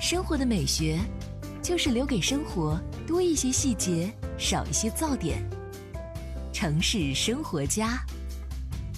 生活的美学，就是留给生活多一些细节，少一些噪点。城市生活家。